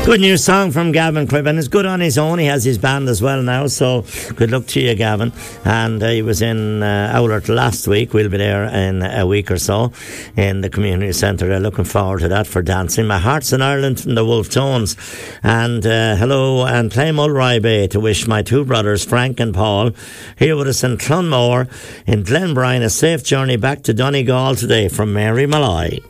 Good new song from Gavin Cribben. It's good on his own. He has his band as well now, so good luck to you, Gavin. And he was in Owlert last week. We'll be there in a week or so in the community centre. They're looking forward to that for dancing. My heart's in Ireland from the Wolf Tones. And hello, and play Mulroy Bay to wish my two brothers, Frank and Paul, here with us in Clonmore in Glenbrine, a safe journey back to Donegal today from Mary Malloy.